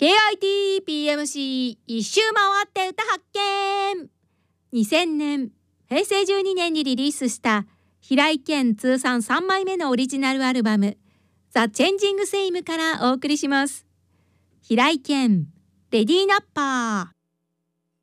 KITPMC 一周回って歌発見。2000年平成12年にリリースした平井堅通算3枚目のオリジナルアルバムザ・チェンジング・セイムからお送りします。平井堅レディーナッパー。